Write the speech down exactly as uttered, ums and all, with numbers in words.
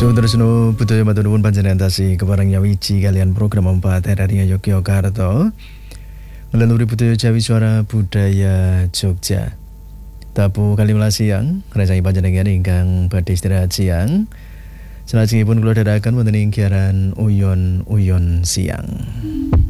Sudarsono budaya matur nuwun panjenengan tasih kepareng nyawiji kalian program empat R R I Yogyakarta. Melalui budaya Jawi Suara Budaya Jogja. Tabu kali melas siang, rancang panjenengan ingkang badhe istirahat siang. Salajengipun kula dherekaken wonten ing giaran Uyon Uyon Siang.